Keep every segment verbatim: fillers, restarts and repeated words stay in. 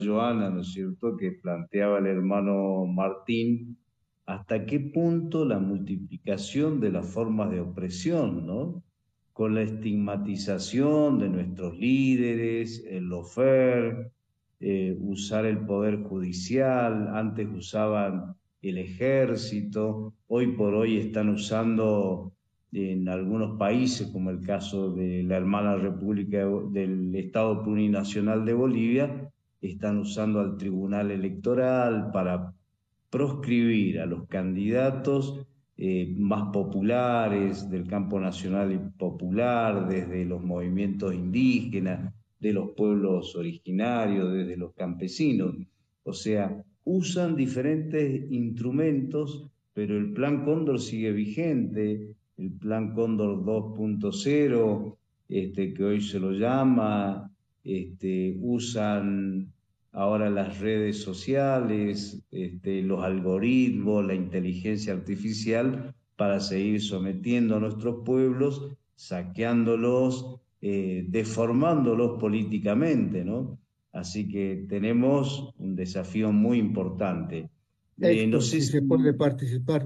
Joana, ¿no es cierto?, que planteaba el hermano Martín, hasta qué punto la multiplicación de las formas de opresión, ¿no? Con la estigmatización de nuestros líderes, el lofer, eh, usar el poder judicial, antes usaban el ejército, hoy por hoy están usando en algunos países, como el caso de la hermana República del Estado Plurinacional de Bolivia, están usando al Tribunal Electoral para proscribir a los candidatos eh, más populares del campo nacional y popular, desde los movimientos indígenas, de los pueblos originarios, desde los campesinos. O sea, usan diferentes instrumentos, pero el Plan Cóndor sigue vigente, el Plan Cóndor dos punto cero, este, que hoy se lo llama, este, usan ahora las redes sociales, este, los algoritmos, la inteligencia artificial para seguir sometiendo a nuestros pueblos, saqueándolos, eh, deformándolos políticamente, ¿no? Así que tenemos un desafío muy importante. Eh, no Héctor, sé si si se puede participar.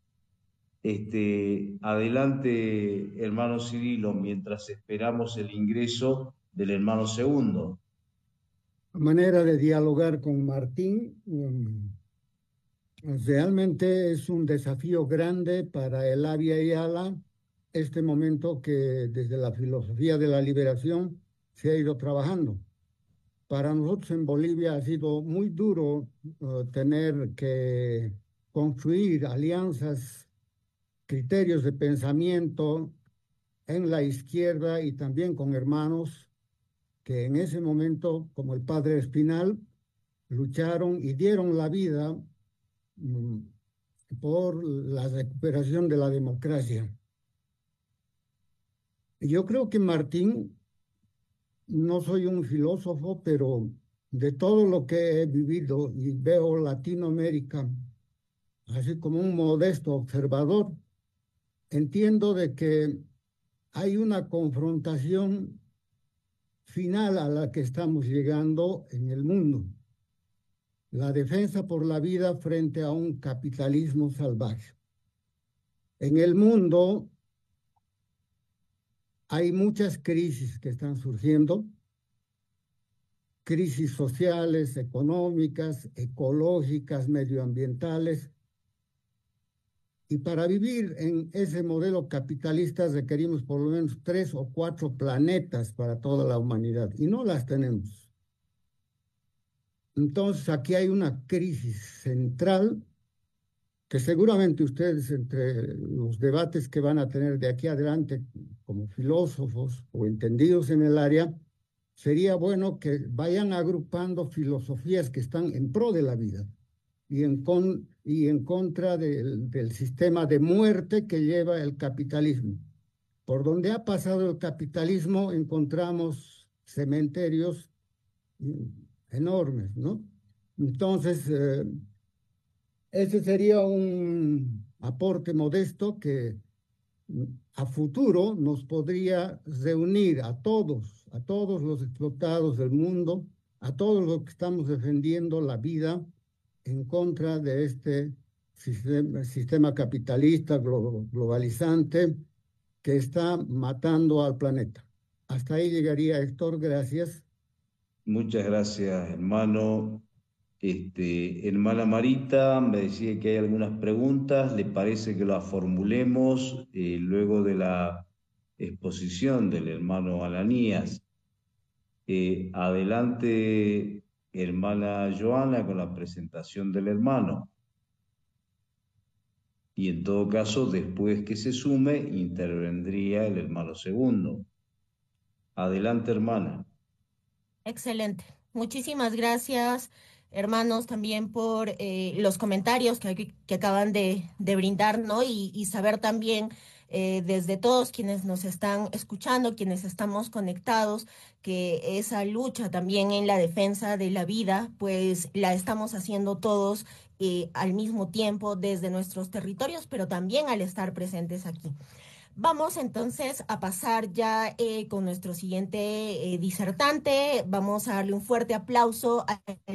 este, adelante, hermano Cirilo, mientras esperamos el ingreso del hermano segundo. Manera de dialogar con Martín, mm, realmente es un desafío grande para el Avia Yala, este momento que desde la filosofía de la liberación se ha ido trabajando. Para nosotros en Bolivia ha sido muy duro eh, tener que construir alianzas, criterios de pensamiento en la izquierda y también con hermanos que en ese momento, como el padre Espinal, lucharon y dieron la vida mm, por la recuperación de la democracia. Yo creo que Martín, no soy un filósofo, pero de todo lo que he vivido y veo Latinoamérica, así como un modesto observador, entiendo de que hay una confrontación final a la que estamos llegando en el mundo. La defensa por la vida frente a un capitalismo salvaje. En el mundo hay muchas crisis que están surgiendo, crisis sociales, económicas, ecológicas, medioambientales, y para vivir en ese modelo capitalista requerimos por lo menos tres o cuatro planetas para toda la humanidad, y no las tenemos. Entonces aquí hay una crisis central que seguramente ustedes, entre los debates que van a tener de aquí adelante como filósofos o entendidos en el área, sería bueno que vayan agrupando filosofías que están en pro de la vida y en, con, y en contra del, del sistema de muerte que lleva el capitalismo. Por donde ha pasado el capitalismo encontramos cementerios mm, enormes, ¿no? Entonces, eh, ese sería un aporte modesto que mm, a futuro nos podría reunir a todos, a todos los explotados del mundo, a todos los que estamos defendiendo la vida en contra de este sistema, sistema capitalista glo- globalizante que está matando al planeta. Hasta ahí llegaría Héctor, gracias. Muchas gracias, hermano. Este, hermana Marita me decía que hay algunas preguntas. ¿Le parece que las formulemos eh, luego de la exposición del hermano Ananías? Eh, adelante, hermana Joana, con la presentación del hermano. Y en todo caso, después que se sume, intervendría el hermano segundo. Adelante, hermana. Excelente. Muchísimas gracias, hermanos, también por eh, los comentarios que, que acaban de, de brindar, ¿no? Y, y saber también eh, desde todos quienes nos están escuchando, quienes estamos conectados, que esa lucha también en la defensa de la vida, pues la estamos haciendo todos eh, al mismo tiempo desde nuestros territorios, pero también al estar presentes aquí. Vamos entonces a pasar ya eh, con nuestro siguiente eh, disertante. Vamos a darle un fuerte aplauso a